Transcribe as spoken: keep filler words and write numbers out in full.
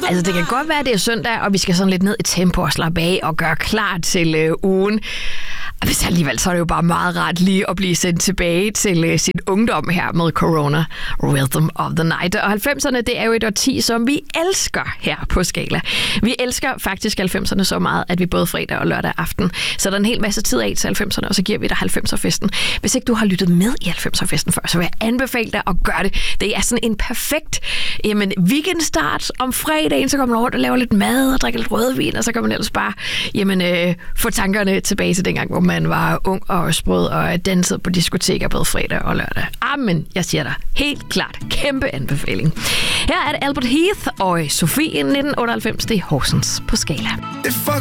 Altså, det kan godt være, at det er søndag, og vi skal sådan lidt ned i tempo og slappe af og gøre klar til øh, ugen. Og hvis alligevel, så er det jo bare meget rart lige at blive sendt tilbage til øh, sin ungdom her med Corona, Rhythm of the Night. Og halvfemserne, det er jo et årti, som vi elsker her på Skala. Vi elsker faktisk halvfemserne så meget, at vi både fredag og lørdag aften sætter en hel masse tid af til halvfemserne, og så giver vi dig halvfemser-festen. Hvis ikke du har lyttet med i halvfemser-festen før, så vil jeg anbefale dig at gøre det. Det er sådan en perfekt jamen, weekendstart om fredagen, så kommer man rundt og laver lidt mad og drikker lidt rødvin, og så kan man ellers bare jamen, øh, få tankerne tilbage til dengang, hvor man var ung og sprød og dansede på diskoteker både fredag og lørdag. Amen, jeg siger dig helt klart. Kæmpe anbefaling. Her er det Albert Heath og Sofie nitten otteoghalvfems. Det er Horsens på Skala.